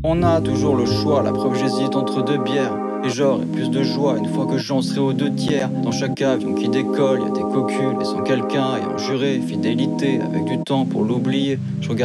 On a toujours le choix, la preuve j'hésite entre deux bières. Et j'aurai plus de joie une fois que j'en serai aux deux tiers. Dans chaque avion qui décolle, y a des cocus laissant quelqu'un ayant juré fidélité avec du temps pour l'oublier. Je regarde